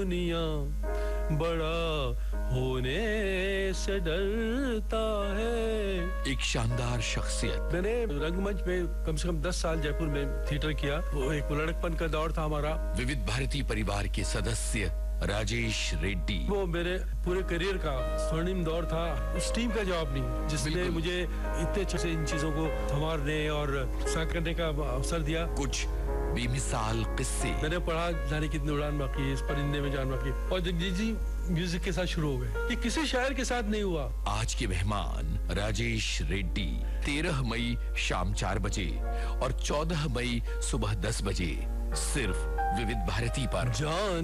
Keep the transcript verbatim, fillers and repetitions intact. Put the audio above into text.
दुनिया बड़ा होने से डरता है। एक शानदार शख्सियत। मैंने रंगमंच में कम से कम दस साल जयपुर में थिएटर किया। वो एक लड़कपन का दौर था हमारा। विविध भारती परिवार के सदस्य राजेश रेड्डी। वो मेरे पूरे करियर का स्वर्णिम दौर था। उस टीम का जवाब नहीं जिसने मुझे इतने अच्छे से इन चीजों को संवारने और साथ करने का अवसर दिया। कुछ बेमिसाल किस्से। मैंने पढ़ा जाने कितनी उड़ान बाकी है, इस परिंदे में जान बाकी। और जगजीत जी म्यूजिक के साथ शुरू हो गए। ये किसी शायर के साथ नहीं हुआ। आज के मेहमान राजेश रेड्डी तेरह मई शाम चार बजे और चौदह मई सुबह दस बजे सिर्फ विविध भारती पर। जान